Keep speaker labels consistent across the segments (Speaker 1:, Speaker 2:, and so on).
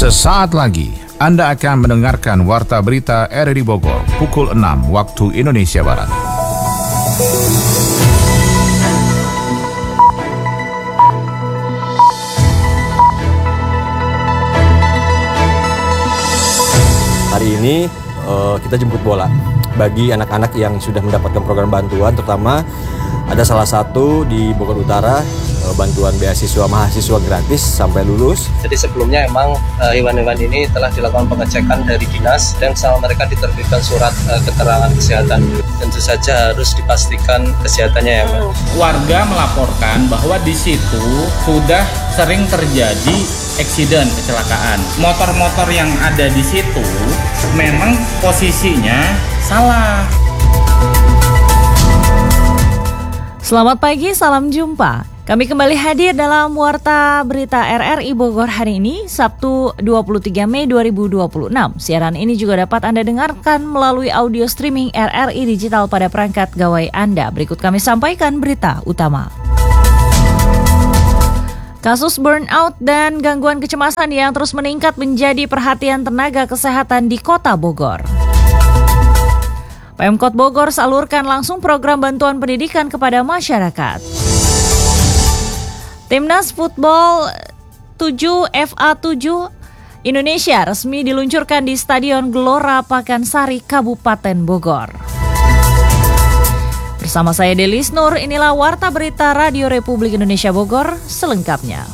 Speaker 1: Sesaat lagi Anda akan mendengarkan Warta Berita RRI Bogor pukul 6 waktu Indonesia Barat.
Speaker 2: Hari ini kita jemput bola bagi anak-anak yang sudah mendapatkan program bantuan, terutama ada salah satu di Bogor Utara, bantuan beasiswa mahasiswa gratis sampai lulus.
Speaker 3: Jadi sebelumnya emang hewan-hewan ini telah dilakukan pengecekan dari dinas dan sama mereka diterbitkan surat keterangan kesehatan. Tentu saja harus dipastikan kesehatannya ya, Mbak.
Speaker 4: Warga melaporkan bahwa di situ sudah sering terjadi eksiden, kecelakaan. Motor-motor yang ada di situ memang posisinya salah.
Speaker 5: Selamat pagi, salam jumpa. Kami kembali hadir dalam Warta Berita RRI Bogor hari ini, Sabtu 23 Mei 2026. Siaran ini juga dapat Anda dengarkan melalui audio streaming RRI Digital pada perangkat gawai Anda. Berikut kami sampaikan berita utama. Kasus burnout dan gangguan kecemasan yang terus meningkat menjadi perhatian tenaga kesehatan di Kota Bogor. Pemkot Bogor salurkan langsung program bantuan pendidikan kepada masyarakat. Timnas Football 7 FA7 Indonesia resmi diluncurkan di Stadion Gelora Pakansari, Kabupaten Bogor. Bersama saya Delis Nur, inilah Warta Berita Radio Republik Indonesia Bogor selengkapnya.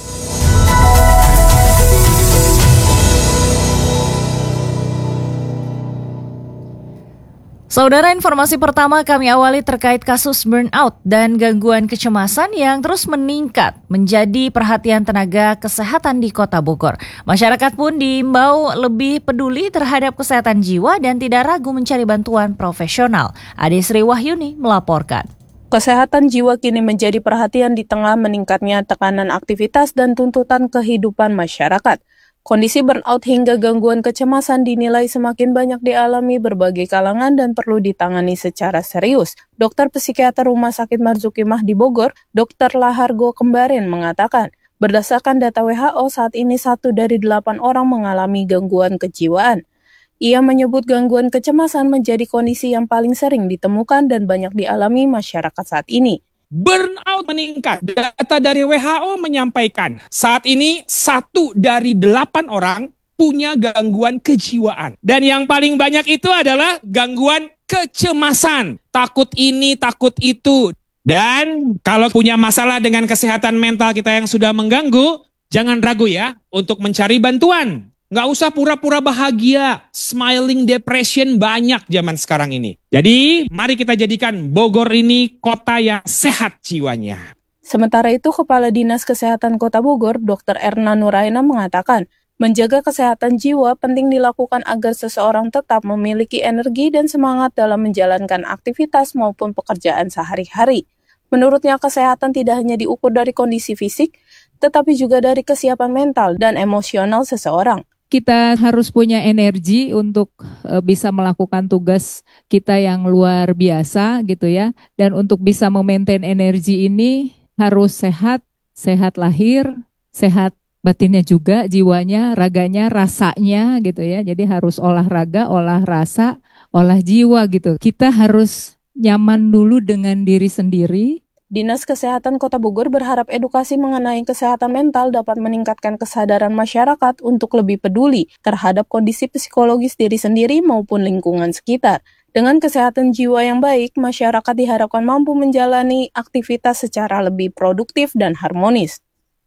Speaker 5: Saudara, informasi pertama kami awali terkait kasus burnout dan gangguan kecemasan yang terus meningkat menjadi perhatian tenaga kesehatan di Kota Bogor. Masyarakat pun diimbau lebih peduli terhadap kesehatan jiwa dan tidak ragu mencari bantuan profesional. Ade Sri Wahyuni melaporkan.
Speaker 6: Kesehatan jiwa kini menjadi perhatian di tengah meningkatnya tekanan aktivitas dan tuntutan kehidupan masyarakat. Kondisi burnout hingga gangguan kecemasan dinilai semakin banyak dialami berbagai kalangan dan perlu ditangani secara serius. Dokter psikiater Rumah Sakit Marzukimah di Bogor, Dr. Lahargo Kembarin mengatakan, berdasarkan data WHO saat ini 1 dari 8 orang mengalami gangguan kejiwaan. Ia menyebut gangguan kecemasan menjadi kondisi yang paling sering ditemukan dan banyak dialami masyarakat saat ini.
Speaker 7: Burnout meningkat. Data dari WHO menyampaikan saat ini 1 dari 8 orang punya gangguan kejiwaan. Dan yang paling banyak itu adalah gangguan kecemasan. Takut ini, takut itu. Dan kalau punya masalah dengan kesehatan mental kita yang sudah mengganggu, jangan ragu ya untuk mencari bantuan. Nggak usah pura-pura bahagia, smiling depression banyak zaman sekarang ini. Jadi, mari kita jadikan Bogor ini kota yang sehat jiwanya.
Speaker 6: Sementara itu, Kepala Dinas Kesehatan Kota Bogor, Dr. Erna Nuraina mengatakan, menjaga kesehatan jiwa penting dilakukan agar seseorang tetap memiliki energi dan semangat dalam menjalankan aktivitas maupun pekerjaan sehari-hari. Menurutnya, kesehatan tidak hanya diukur dari kondisi fisik, tetapi juga dari kesiapan mental dan emosional seseorang.
Speaker 8: Kita harus punya energi untuk bisa melakukan tugas kita yang luar biasa gitu ya. Dan untuk bisa memaintain energi ini harus sehat, sehat lahir, sehat batinnya juga, jiwanya, raganya, rasanya gitu ya. Jadi harus olahraga, olah rasa, olah jiwa gitu. Kita harus nyaman dulu dengan diri sendiri.
Speaker 6: Dinas Kesehatan Kota Bogor berharap edukasi mengenai kesehatan mental dapat meningkatkan kesadaran masyarakat untuk lebih peduli terhadap kondisi psikologis diri sendiri maupun lingkungan sekitar. Dengan kesehatan jiwa yang baik, masyarakat diharapkan mampu menjalani aktivitas secara lebih produktif dan harmonis.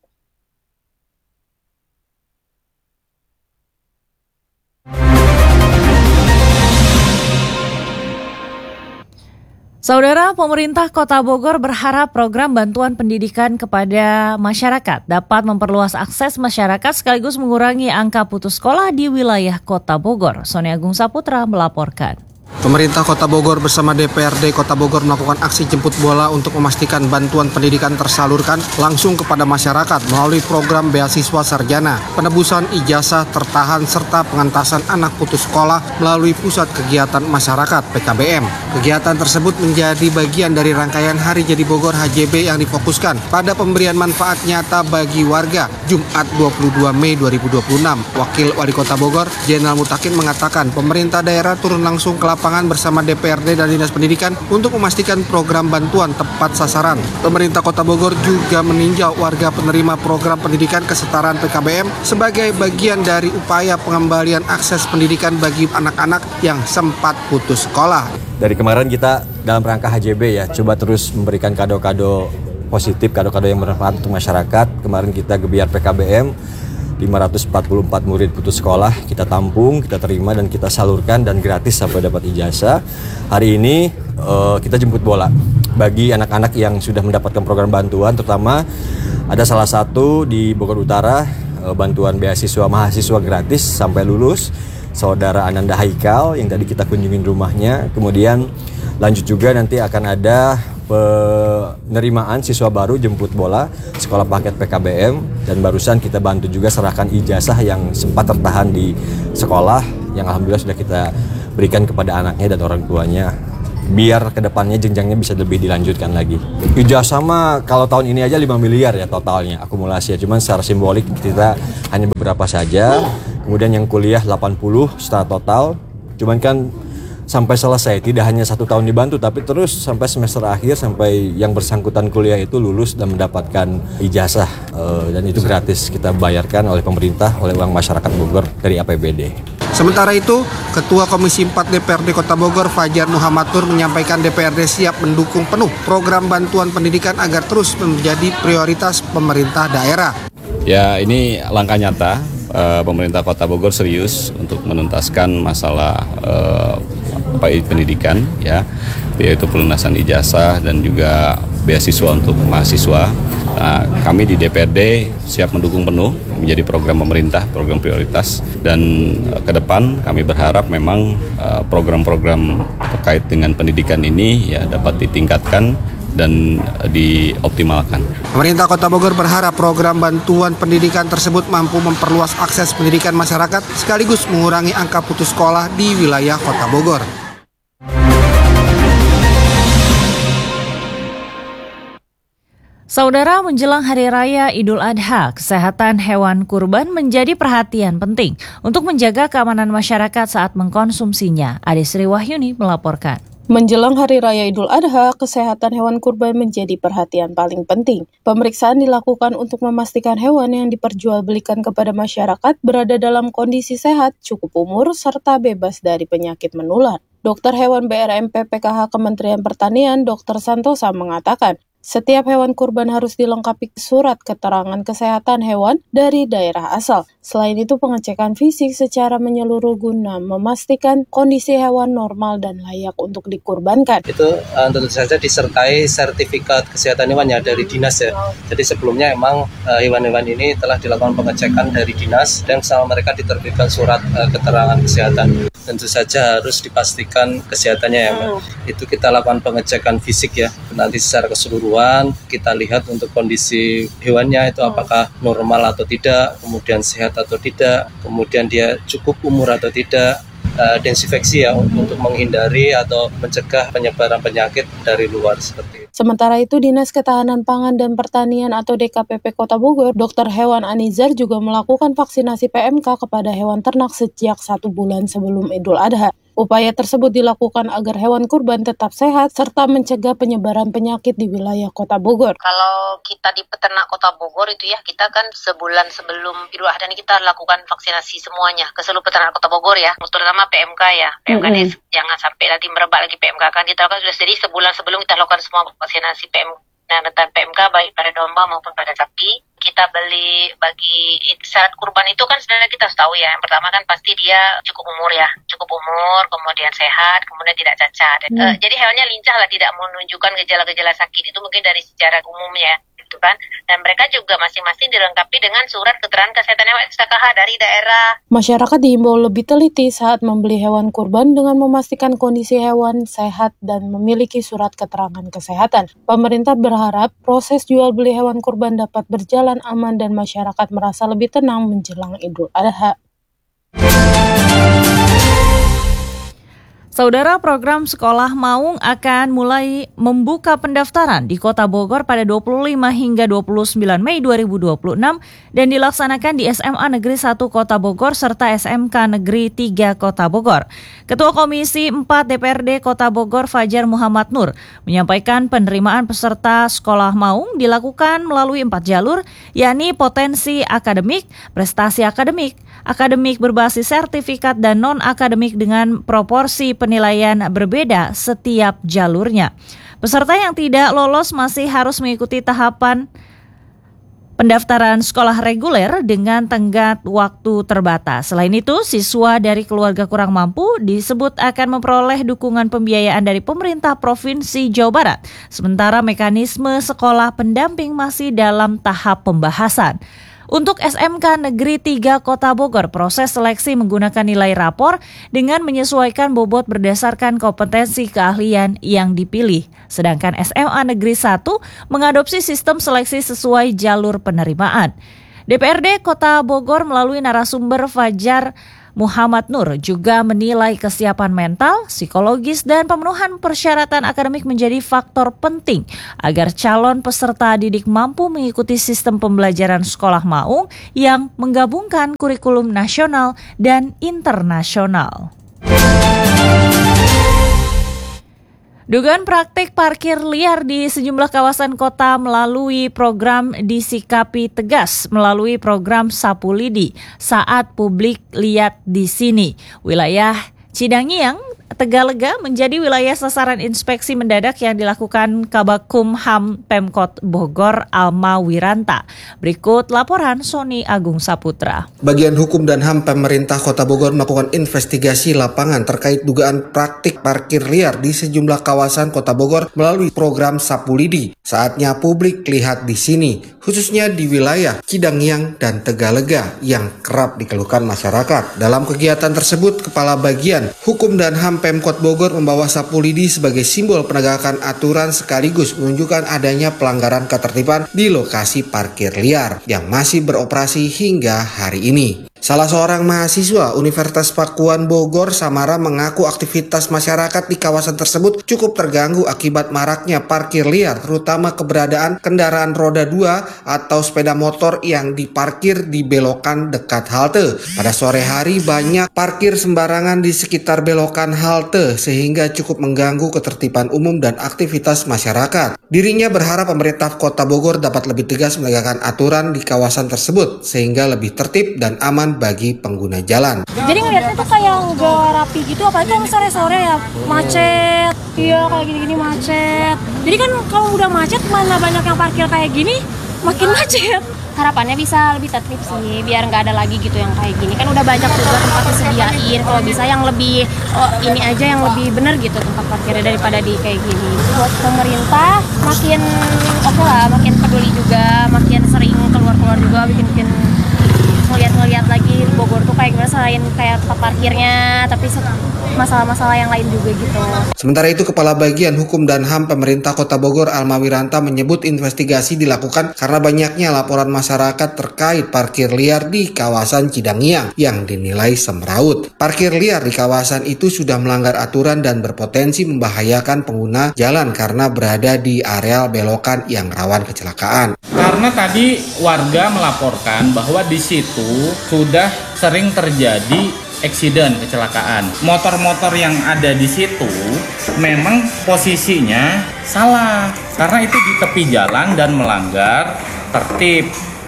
Speaker 5: Saudara, pemerintah Kota Bogor berharap program bantuan pendidikan kepada masyarakat dapat memperluas akses masyarakat sekaligus mengurangi angka putus sekolah di wilayah Kota Bogor. Sony Agung Saputra melaporkan.
Speaker 9: Pemerintah Kota Bogor bersama DPRD Kota Bogor melakukan aksi jemput bola untuk memastikan bantuan pendidikan tersalurkan langsung kepada masyarakat melalui program beasiswa sarjana, penebusan ijazah tertahan serta pengentasan anak putus sekolah melalui Pusat Kegiatan Masyarakat (PKBM). Kegiatan tersebut menjadi bagian dari rangkaian Hari Jadi Bogor HJB yang difokuskan pada pemberian manfaat nyata bagi warga. Jumat 22 Mei 2026, Wakil Wali Kota Bogor, Jenderal Mutakin mengatakan pemerintah daerah turun langsung ke lapangan bersama DPRD dan Dinas Pendidikan untuk memastikan program bantuan tepat sasaran. Pemerintah Kota Bogor juga meninjau warga penerima program pendidikan kesetaraan PKBM sebagai bagian dari upaya pengembalian akses pendidikan bagi anak-anak yang sempat putus sekolah.
Speaker 2: Dari kemarin kita dalam rangka HJB ya, coba terus memberikan kado-kado positif, kado-kado yang bermanfaat untuk masyarakat. Kemarin kita gebiar PKBM, 544 murid putus sekolah kita tampung, kita terima dan kita salurkan dan gratis sampai dapat ijazah. Hari ini kita jemput bola bagi anak-anak yang sudah mendapatkan program bantuan, terutama ada salah satu di Bogor Utara, bantuan beasiswa mahasiswa gratis sampai lulus, Saudara Ananda Haikal yang tadi kita kunjungin rumahnya. Kemudian lanjut juga nanti akan ada penerimaan siswa baru jemput bola sekolah paket PKBM, dan barusan kita bantu juga serahkan ijazah yang sempat tertahan di sekolah yang alhamdulillah sudah kita berikan kepada anaknya dan orang tuanya biar kedepannya jenjangnya bisa lebih dilanjutkan lagi. Ijazah mah kalau tahun ini aja 5 miliar ya totalnya akumulasi ya, cuman secara simbolik kita hanya beberapa saja. Kemudian yang kuliah 80 secara total, cuman kan sampai selesai, tidak hanya 1 tahun dibantu, tapi terus sampai semester akhir, sampai yang bersangkutan kuliah itu lulus dan mendapatkan ijazah. Dan itu gratis kita bayarkan oleh pemerintah, oleh uang masyarakat Bogor dari APBD.
Speaker 9: Sementara itu, Ketua Komisi 4 DPRD Kota Bogor Fajar Muhammadur menyampaikan DPRD siap mendukung penuh program bantuan pendidikan agar terus menjadi prioritas pemerintah daerah.
Speaker 10: Ya, ini langkah nyata. Pemerintah Kota Bogor serius untuk menuntaskan masalah pendidikan ya, yaitu pelunasan ijazah dan juga beasiswa untuk mahasiswa. Nah, kami di DPRD siap mendukung penuh menjadi program pemerintah, program prioritas, dan ke depan kami berharap memang program-program terkait dengan pendidikan ini ya dapat ditingkatkan dan dioptimalkan.
Speaker 9: Pemerintah Kota Bogor berharap program bantuan pendidikan tersebut mampu memperluas akses pendidikan masyarakat sekaligus mengurangi angka putus sekolah di wilayah Kota Bogor.
Speaker 5: Saudara, menjelang Hari Raya Idul Adha, kesehatan hewan kurban menjadi perhatian penting untuk menjaga keamanan masyarakat saat mengkonsumsinya. Ade Sri Wahyuni melaporkan.
Speaker 6: Menjelang Hari Raya Idul Adha, kesehatan hewan kurban menjadi perhatian paling penting. Pemeriksaan dilakukan untuk memastikan hewan yang diperjualbelikan kepada masyarakat berada dalam kondisi sehat, cukup umur, serta bebas dari penyakit menular. Dokter Hewan BRMP PKH Kementerian Pertanian, Dr. Santosa mengatakan, setiap hewan kurban harus dilengkapi surat keterangan kesehatan hewan dari daerah asal. Selain itu, pengecekan fisik secara menyeluruh guna memastikan kondisi hewan normal dan layak untuk dikurbankan.
Speaker 3: Itu tentu saja disertai sertifikat kesehatan hewannya dari dinas ya. Jadi sebelumnya emang hewan-hewan ini telah dilakukan pengecekan dari dinas dan sama mereka diterbitkan surat keterangan kesehatan. Tentu saja harus dipastikan kesehatannya ya, Mbak. Itu kita lakukan pengecekan fisik ya. Nanti secara keseluruhan kita lihat untuk kondisi hewannya itu apakah normal atau tidak, kemudian sehat atau tidak, kemudian dia cukup umur atau tidak, desinfeksi ya untuk menghindari atau mencegah penyebaran penyakit dari luar seperti itu.
Speaker 6: Sementara itu, Dinas Ketahanan Pangan dan Pertanian atau DKPP Kota Bogor, Dr. Hewan Anizar juga melakukan vaksinasi PMK kepada hewan ternak sejak 1 bulan sebelum Idul Adha. Upaya tersebut dilakukan agar hewan kurban tetap sehat serta mencegah penyebaran penyakit di wilayah Kota Bogor.
Speaker 11: Kalau kita di peternak Kota Bogor itu ya, kita kan sebulan sebelum Idul Adha ini kita lakukan vaksinasi semuanya ke seluruh peternak Kota Bogor ya, terutama PMK ya. PMK ini jangan sampai nanti merebak lagi PMK, kan kita lakukan sudah, jadi sebulan sebelum kita lakukan semua vaksinasi PMK baik pada domba maupun pada sapi. Kita beli bagi syarat kurban itu kan sebenarnya kita harus tahu ya. Yang pertama kan pasti dia cukup umur, kemudian sehat, kemudian tidak cacat. Jadi hewannya lincah lah, tidak menunjukkan gejala-gejala sakit. Itu mungkin dari secara umumnya. gitu kan. Dan mereka juga masing-masing dilengkapi dengan surat keterangan kesehatan hewan SKKH dari daerah.
Speaker 6: Masyarakat diimbau lebih teliti saat membeli hewan kurban dengan memastikan kondisi hewan sehat dan memiliki surat keterangan kesehatan. Pemerintah berharap proses jual beli hewan kurban dapat berjalan aman dan masyarakat merasa lebih tenang menjelang Idul Adha.
Speaker 5: Saudara, program Sekolah Maung akan mulai membuka pendaftaran di Kota Bogor pada 25 hingga 29 Mei 2026 dan dilaksanakan di SMA Negeri 1 Kota Bogor serta SMK Negeri 3 Kota Bogor. Ketua Komisi 4 DPRD Kota Bogor Fajar Muhammad Nur menyampaikan penerimaan peserta Sekolah Maung dilakukan melalui 4 jalur, yakni potensi akademik, prestasi akademik, akademik berbasis sertifikat dan non-akademik dengan proporsi penilaian berbeda setiap jalurnya. Peserta yang tidak lolos masih harus mengikuti tahapan pendaftaran sekolah reguler dengan tenggat waktu terbatas. Selain itu, siswa dari keluarga kurang mampu disebut akan memperoleh dukungan pembiayaan dari pemerintah Provinsi Jawa Barat. Sementara mekanisme sekolah pendamping masih dalam tahap pembahasan. Untuk SMK Negeri 3 Kota Bogor, proses seleksi menggunakan nilai rapor dengan menyesuaikan bobot berdasarkan kompetensi keahlian yang dipilih. Sedangkan SMA Negeri 1 mengadopsi sistem seleksi sesuai jalur penerimaan. DPRD Kota Bogor melalui narasumber Fajar Muhammad Nur juga menilai kesiapan mental, psikologis, dan pemenuhan persyaratan akademik menjadi faktor penting agar calon peserta didik mampu mengikuti sistem pembelajaran sekolah maung yang menggabungkan kurikulum nasional dan internasional. Dugaan praktik parkir liar di sejumlah kawasan kota melalui program disikapi tegas melalui program Sapu Lidi saat publik lihat di sini. Wilayah Cidangiang, Tegalega menjadi wilayah sasaran inspeksi mendadak yang dilakukan Kabakumham Pemkot Bogor Alma Wiranta. Berikut laporan Sony Agung Saputra.
Speaker 9: Bagian Hukum dan HAM pemerintah Kota Bogor melakukan investigasi lapangan terkait dugaan praktik parkir liar di sejumlah kawasan Kota Bogor melalui program Sapu Lidi. Saatnya publik lihat di sini, khususnya di wilayah Cidangiang dan Tegalega yang kerap dikeluhkan masyarakat. Dalam kegiatan tersebut, Kepala Bagian Hukum dan HAM Pemkot Bogor membawa Sapu Lidi sebagai simbol penegakan aturan sekaligus menunjukkan adanya pelanggaran ketertiban di lokasi parkir liar yang masih beroperasi hingga hari ini. Salah seorang mahasiswa Universitas Pakuan Bogor, Samara, mengaku aktivitas masyarakat di kawasan tersebut cukup terganggu akibat maraknya parkir liar, terutama keberadaan kendaraan roda 2 atau sepeda motor yang diparkir di belokan dekat halte. Pada sore hari banyak parkir sembarangan di sekitar belokan halte sehingga cukup mengganggu ketertiban umum dan aktivitas masyarakat. Dirinya berharap pemerintah Kota Bogor dapat lebih tegas menegakkan aturan di kawasan tersebut sehingga lebih tertib dan aman bagi pengguna jalan.
Speaker 12: Jadi ngeliatnya tuh kayak nggak rapi gitu, apalagi kalau sore-sore ya macet. Iya, kayak gini-gini macet. Jadi kan kalau udah macet, mana banyak yang parkir kayak gini, makin macet. Harapannya bisa lebih tertib sih, biar nggak ada lagi gitu yang kayak gini. Kan udah banyak juga tempat disediain, kalau bisa yang lebih, ini aja yang lebih bener gitu tempat parkirnya daripada di kayak gini. Buat pemerintah makin oke lah, makin peduli juga, makin sering keluar-keluar juga, bikin ngeliat lagi Bogor tuh kayak gimana selain kayak tempat parkirnya, tapi masalah-masalah yang lain juga gitu.
Speaker 9: Sementara itu, Kepala Bagian Hukum dan HAM Pemerintah Kota Bogor Alma Wiranta menyebut investigasi dilakukan karena banyaknya laporan masyarakat terkait parkir liar di kawasan Cidangiang yang dinilai semraut. Parkir liar di kawasan itu sudah melanggar aturan dan berpotensi membahayakan pengguna jalan karena berada di area belokan yang rawan kecelakaan.
Speaker 4: Karena tadi warga melaporkan bahwa di situ sudah sering terjadi eksiden, kecelakaan. Motor-motor yang ada di situ memang posisinya salah karena itu di tepi jalan dan melanggar tertib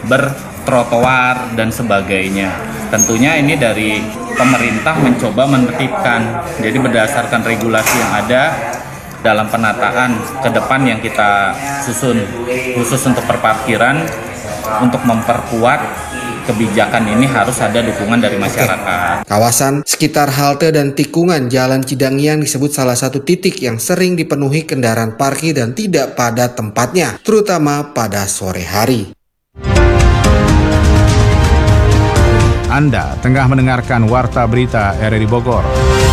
Speaker 4: bertrotoar dan sebagainya. Tentunya ini dari pemerintah mencoba menertibkan. Jadi berdasarkan regulasi yang ada dalam penataan ke depan yang kita susun khusus untuk perparkiran untuk memperkuat kebijakan ini harus ada dukungan dari masyarakat.
Speaker 9: Kawasan sekitar halte dan tikungan Jalan Cidangiang disebut salah satu titik yang sering dipenuhi kendaraan parkir dan tidak pada tempatnya, terutama pada sore hari.
Speaker 1: Anda tengah mendengarkan Warta Berita RRI Bogor.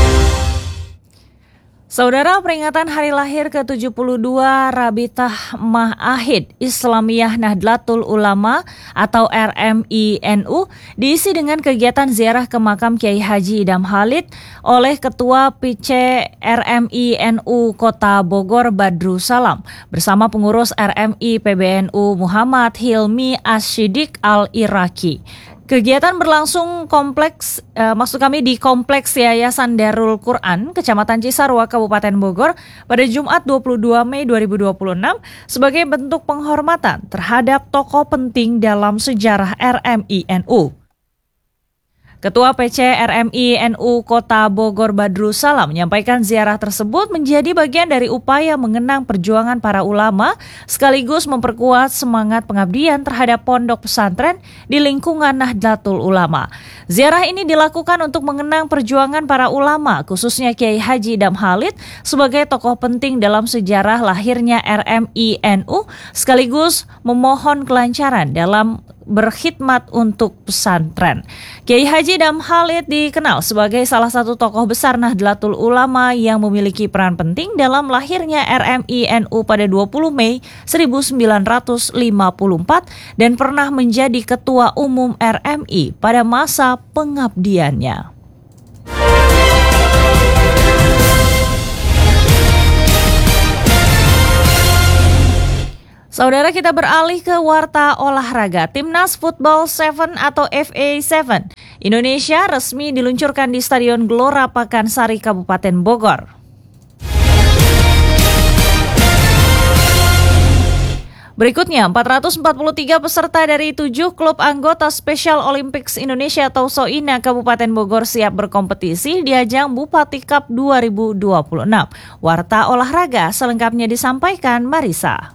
Speaker 5: Saudara, peringatan hari lahir ke-72 Rabitah Ma'ahid Islamiyah Nahdlatul Ulama atau RMI-NU diisi dengan kegiatan ziarah ke makam Kiai Haji Idam Khalid oleh Ketua PC RMI-NU Kota Bogor Badru Salam bersama pengurus RMI PBNU Muhammad Hilmi Asyidik Al-Iraki. Kegiatan berlangsung di Kompleks Yayasan Darul Quran, Kecamatan Cisarua, Kabupaten Bogor pada Jumat 22 Mei 2026 sebagai bentuk penghormatan terhadap tokoh penting dalam sejarah RMI-NU. Ketua PC RMI-NU Kota Bogor Badru Salam menyampaikan ziarah tersebut menjadi bagian dari upaya mengenang perjuangan para ulama sekaligus memperkuat semangat pengabdian terhadap pondok pesantren di lingkungan Nahdlatul Ulama. Ziarah ini dilakukan untuk mengenang perjuangan para ulama, khususnya Kiai Haji Idam Khalid sebagai tokoh penting dalam sejarah lahirnya RMI-NU sekaligus memohon kelancaran dalam berkhidmat untuk pesantren. Kiai Haji Idam Khalid dikenal sebagai salah satu tokoh besar Nahdlatul Ulama yang memiliki peran penting dalam lahirnya RMI-NU pada 20 Mei 1954 dan pernah menjadi Ketua Umum RMI pada masa pengabdiannya. Saudara, kita beralih ke warta olahraga. Timnas Football 7 atau FA7 Indonesia resmi diluncurkan di Stadion Gelora Pakansari, Kabupaten Bogor. Berikutnya, 443 peserta dari 7 klub anggota Special Olympics Indonesia atau SOINA Kabupaten Bogor siap berkompetisi di ajang Bupati Cup 2026. Warta olahraga selengkapnya disampaikan Marisa.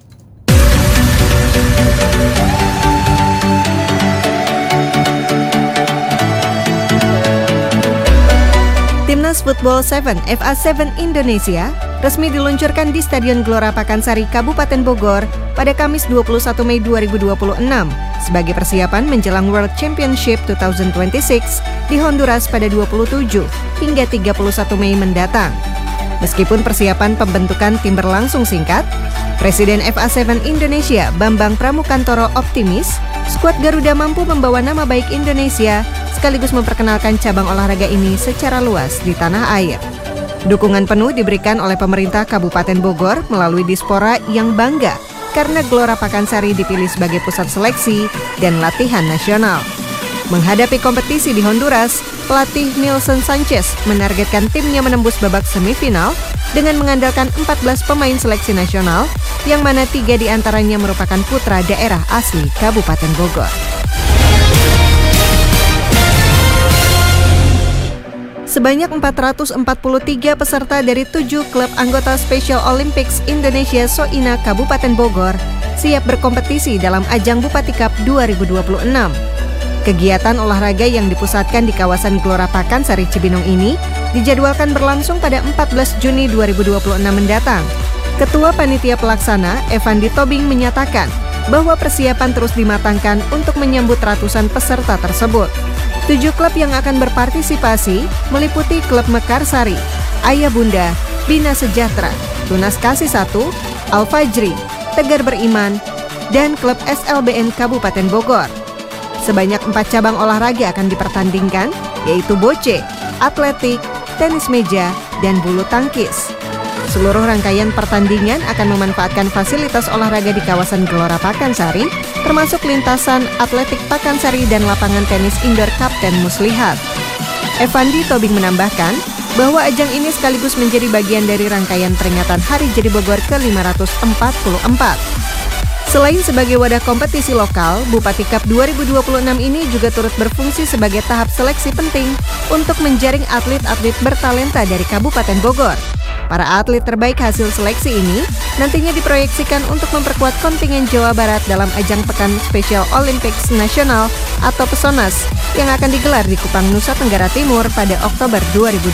Speaker 13: Timnas Football 7 FA7 Indonesia resmi diluncurkan di Stadion Gelora Pakansari, Kabupaten Bogor pada Kamis 21 Mei 2026 sebagai persiapan menjelang World Championship 2026 di Honduras pada 27 hingga 31 Mei mendatang. Meskipun persiapan pembentukan tim berlangsung singkat, Presiden FA7 Indonesia Bambang Pramukantoro optimis skuad Garuda mampu membawa nama baik Indonesia sekaligus memperkenalkan cabang olahraga ini secara luas di tanah air. Dukungan penuh diberikan oleh pemerintah Kabupaten Bogor melalui Dispora yang bangga karena Gelora Pakansari dipilih sebagai pusat seleksi dan latihan nasional. Menghadapi kompetisi di Honduras, pelatih Nilson Sanchez menargetkan timnya menembus babak semifinal dengan mengandalkan 14 pemain seleksi nasional, yang mana 3 diantaranya merupakan putra daerah asli Kabupaten Bogor. Sebanyak 443 peserta dari 7 klub anggota Special Olympics Indonesia SOINA Kabupaten Bogor siap berkompetisi dalam ajang Bupati Cup 2026. Kegiatan olahraga yang dipusatkan di kawasan Gelora Pakansari Cibinong ini dijadwalkan berlangsung pada 14 Juni 2026 mendatang. Ketua Panitia Pelaksana, Evandi Tobing, menyatakan bahwa persiapan terus dimatangkan untuk menyambut ratusan peserta tersebut. 7 klub yang akan berpartisipasi meliputi Klub Mekarsari, Ayah Bunda, Bina Sejahtera, Tunas Kasih 1, Al-Fajri, Tegar Beriman, dan Klub SLBN Kabupaten Bogor. Sebanyak 4 cabang olahraga akan dipertandingkan, yaitu boce, atletik, tenis meja, dan bulu tangkis. Seluruh rangkaian pertandingan akan memanfaatkan fasilitas olahraga di kawasan Gelora Pakansari, termasuk lintasan atletik Pakansari dan lapangan tenis indoor Kapten Muslihat. Evandi Tobing menambahkan bahwa ajang ini sekaligus menjadi bagian dari rangkaian peringatan Hari Jadi Bogor ke-544. Selain sebagai wadah kompetisi lokal, Bupati Cup 2026 ini juga turut berfungsi sebagai tahap seleksi penting untuk menjaring atlet-atlet bertalenta dari Kabupaten Bogor. Para atlet terbaik hasil seleksi ini nantinya diproyeksikan untuk memperkuat kontingen Jawa Barat dalam ajang Pekan Special Olympics Nasional atau PESONAS yang akan digelar di Kupang, Nusa Tenggara Timur pada Oktober 2020.